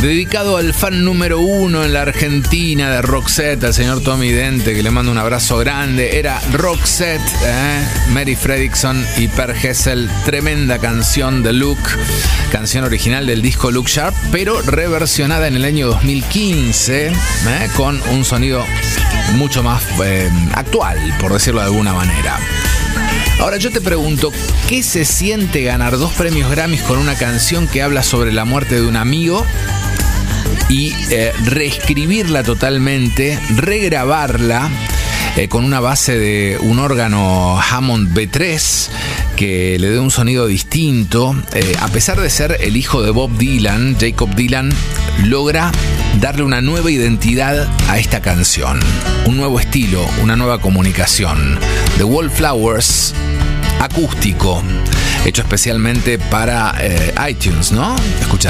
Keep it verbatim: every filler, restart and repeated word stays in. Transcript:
Dedicado al fan número uno en la Argentina de Roxette, al señor Tommy Dente, que le mando un abrazo grande. Era Roxette, ¿eh? Mary Fredriksson y Per Gessle. Tremenda canción de Look, canción original del disco Look Sharp, pero reversionada en el año dos mil quince, ¿eh? Con un sonido mucho más eh, actual, por decirlo de alguna manera. Ahora yo te pregunto, ¿qué se siente ganar dos premios Grammys con una canción que habla sobre la muerte de un amigo y eh, reescribirla totalmente, regrabarla eh, con una base de un órgano Hammond B tres que le dé un sonido distinto? Eh, a pesar de ser el hijo de Bob Dylan, Jacob Dylan logra darle una nueva identidad a esta canción, un nuevo estilo, una nueva comunicación. The Wallflowers, acústico, hecho especialmente para eh, iTunes, ¿no? Escucha.